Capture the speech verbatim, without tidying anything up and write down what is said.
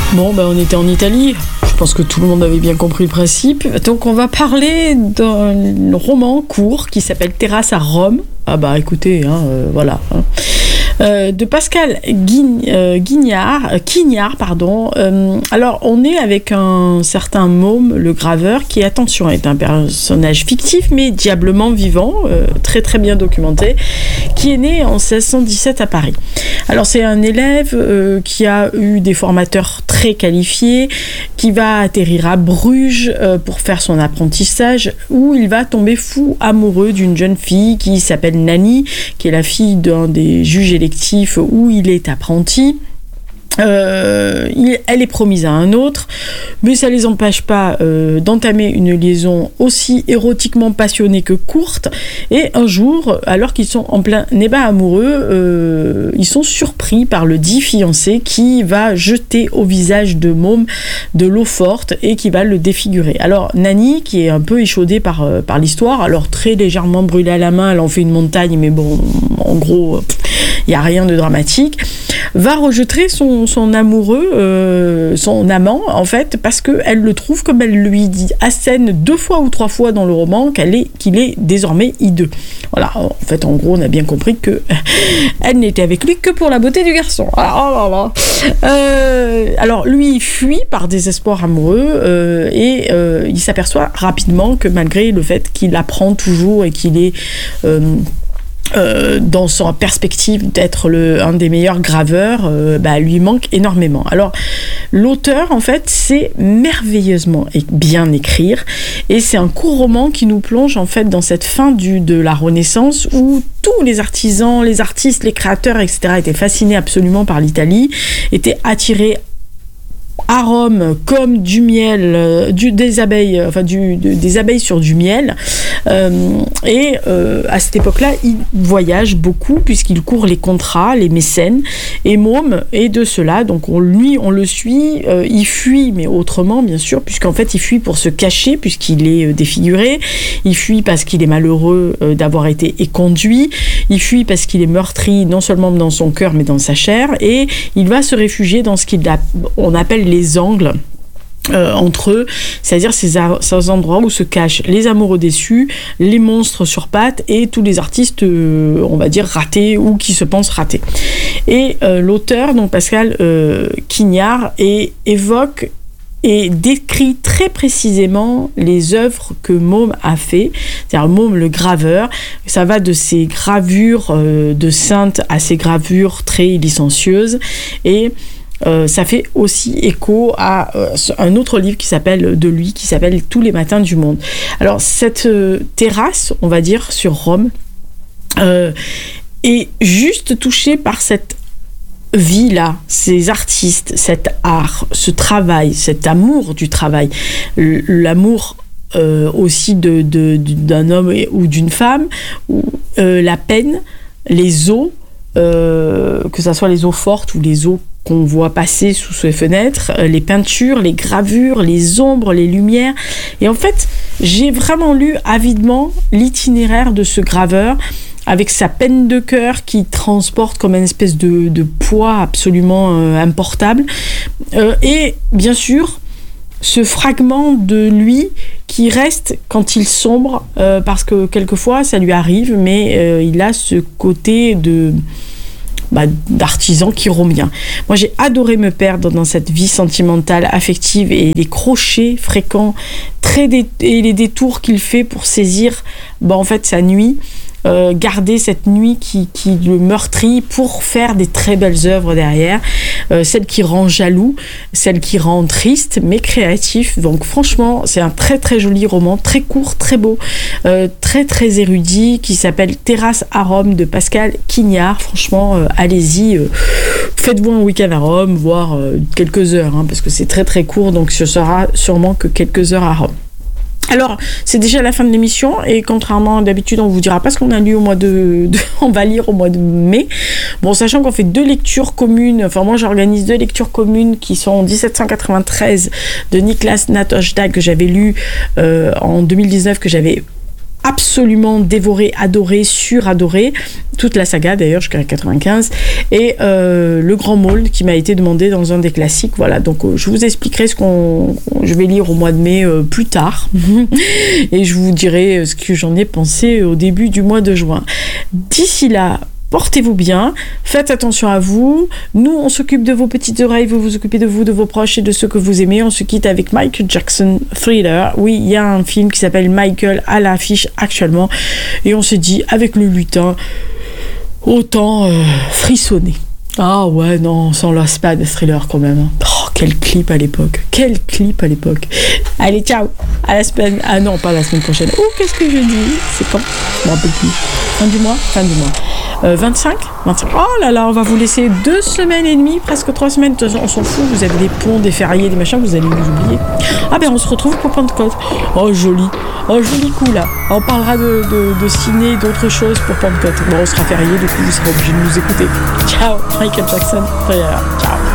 Bon, ben on était en Italie. Je pense que tout le monde avait bien compris le principe. Donc on va parler d'un roman court qui s'appelle Terrasse à Rome. Ah bah écoutez, hein, euh, voilà. Hein. Euh, de Pascal Guignard, euh, Guignard, euh, Quignard, pardon. Euh, alors, on est avec un certain Môme, le graveur, qui, attention, est un personnage fictif, mais diablement vivant, euh, très très bien documenté, qui est né en seize cent dix-sept à Paris. Alors, c'est un élève euh, qui a eu des formateurs très qualifiés, qui va atterrir à Bruges euh, pour faire son apprentissage, où il va tomber fou amoureux d'une jeune fille qui s'appelle Nani, qui est la fille d'un des juges électifs où il est apprenti. Euh, il, elle est promise à un autre, mais ça ne les empêche pas euh, d'entamer une liaison aussi érotiquement passionnée que courte. Et un jour, alors qu'ils sont en plein débat amoureux, euh, ils sont surpris par le dit fiancé qui va jeter au visage de Môme de l'eau forte et qui va le défigurer. Alors Nani, qui est un peu échaudée par, euh, par l'histoire, alors très légèrement brûlée à la main, elle en fait une montagne, mais bon, en gros, il n'y a rien de dramatique, va rejeter son, son amoureux, euh, son amant, en fait, parce qu'elle le trouve, comme elle lui dit, assène deux fois ou trois fois dans le roman, qu'elle est, qu'il est désormais hideux. Voilà, en fait, en gros, on a bien compris que elle n'était avec lui que pour la beauté du garçon. Alors, euh, alors lui, il fuit par désespoir amoureux euh, et euh, il s'aperçoit rapidement que malgré le fait qu'il apprend toujours et qu'il est... Euh, Euh, dans sa perspective d'être le, un des meilleurs graveurs, euh, bah, lui manque énormément. Alors, l'auteur, en fait, sait merveilleusement et bien écrire, et c'est un court roman qui nous plonge, en fait, dans cette fin du, de la Renaissance, où tous les artisans, les artistes, les créateurs, et cetera, étaient fascinés absolument par l'Italie, étaient attirés à Rome comme du miel, euh, du, des abeilles, enfin du, de, des abeilles sur du miel. Euh, et euh, à cette époque-là, il voyage beaucoup puisqu'il court les contrats, les mécènes. Et Môme est de cela. Donc on, lui, on le suit. Euh, il fuit, mais autrement, bien sûr, puisqu'en fait, il fuit pour se cacher puisqu'il est euh, défiguré. Il fuit parce qu'il est malheureux euh, d'avoir été éconduit. Il fuit parce qu'il est meurtri, non seulement dans son cœur, mais dans sa chair. Et il va se réfugier dans ce qu'on appelle les angles euh, entre eux, c'est-à-dire ces, a- ces endroits où se cachent les amoureux déçus, les monstres sur pattes et tous les artistes, euh, on va dire, ratés ou qui se pensent ratés. Et euh, l'auteur, donc Pascal euh, Quignard, et, évoque et décrit très précisément les œuvres que Môme a fait, c'est-à-dire Môme le graveur. Ça va de ses gravures euh, de saintes à ses gravures très licencieuses, et Euh, ça fait aussi écho à euh, un autre livre qui s'appelle de lui, qui s'appelle Tous les matins du monde. Alors cette euh, terrasse, on va dire, sur Rome, euh, est juste touchée par cette vie-là, ces artistes, cet art, ce travail, cet amour du travail, l'amour euh, aussi de, de, d'un homme ou d'une femme, ou, euh, la peine, les eaux, euh, que ce soit les eaux fortes ou les eaux qu'on voit passer sous ses fenêtres, les peintures, les gravures, les ombres, les lumières. Et en fait, j'ai vraiment lu avidement l'itinéraire de ce graveur, avec sa peine de cœur qui transporte comme une espèce de, de poids absolument euh, importable. Euh, et bien sûr, ce fragment de lui qui reste quand il sombre, euh, parce que quelquefois ça lui arrive, mais euh, il a ce côté de... Bah, d'artisan qui revient. Moi, j'ai adoré me perdre dans cette vie sentimentale, affective, et les crochets fréquents, très dé- et les détours qu'il fait pour saisir, bah, en fait, sa nuit. Euh, garder cette nuit qui, qui le meurtrit pour faire des très belles œuvres derrière, euh, celle qui rend jaloux, celle qui rend triste mais créatif. Donc franchement, c'est un très très joli roman, très court, très beau, euh, très très érudit, qui s'appelle Terrasse à Rome de Pascal Quignard. Franchement, euh, allez-y, euh, faites-vous un week-end à Rome, voire euh, quelques heures, hein, parce que c'est très très court, donc ce sera sûrement que quelques heures à Rome. Alors, c'est déjà la fin de l'émission, et contrairement à d'habitude, on vous dira pas ce qu'on a lu au mois de, de... on va lire au mois de mai. Bon, sachant qu'on fait deux lectures communes, enfin moi j'organise deux lectures communes qui sont dix-sept cent quatre-vingt-treize de Niklas Natt Högdag, que j'avais lu euh, en deux mille dix-neuf, que j'avais absolument dévoré, adoré, suradoré, toute la saga d'ailleurs jusqu'à quatre-vingt-quinze, et euh, Le Grand Maulne qui m'a été demandé dans un des classiques. Voilà, donc euh, je vous expliquerai ce qu'on je vais lire au mois de mai euh, plus tard et je vous dirai ce que j'en ai pensé au début du mois de juin. D'ici là, portez-vous bien, faites attention à vous. Nous, on s'occupe de vos petites oreilles, vous vous occupez de vous, de vos proches et de ceux que vous aimez. On se quitte avec Michael Jackson, Thriller. Oui, il y a un film qui s'appelle Michael à l'affiche actuellement. Et on se dit, avec le lutin, autant euh, frissonner. Ah ouais, non, on s'en lasse pas de Thriller quand même. Oh, quel clip à l'époque. Quel clip à l'époque. Allez, ciao. À la semaine... Ah non, pas la semaine prochaine. Oh, qu'est-ce que je dis? C'est quand? Je m'en rappelle plus. Fin du mois? Fin du mois. Euh, vingt-cinq vingt-cinq Oh là là, on va vous laisser deux semaines et demie, presque trois semaines. On s'en fout, vous avez des ponts, des fériés, des machins, vous allez nous oublier. Ah ben on se retrouve pour Pentecôte. Oh joli, oh joli coup là. On parlera de, de, de ciné, d'autres choses pour Pentecôte. Bon, on sera férié, du coup vous serez obligés de nous écouter. Ciao, Michael Jackson. Ciao.